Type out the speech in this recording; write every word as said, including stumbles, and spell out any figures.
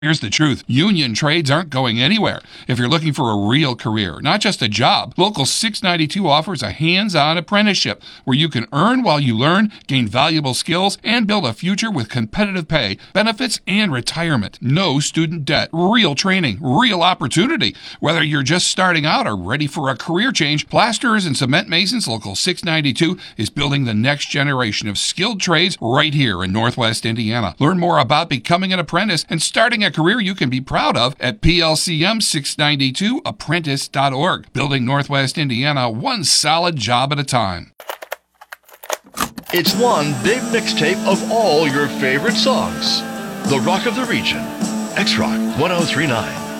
Here's the truth. Union trades aren't going anywhere. If you're looking for a real career, not just a job, Local six ninety-two offers a hands-on apprenticeship where you can earn while you learn, gain valuable skills, and build a future with competitive pay, benefits, and retirement. No student debt, real training, real opportunity. Whether you're just starting out or ready for a career change, Plasterers and Cement Masons Local six ninety-two is building the next generation of skilled trades right here in Northwest Indiana. Learn more about becoming an apprentice and starting a career you can be proud of at P L C M six ninety-two apprentice dot org. Building Northwest Indiana one solid job at a time. It's one big mixtape of all your favorite songs. The Rock of the Region. X-Rock one oh three point nine.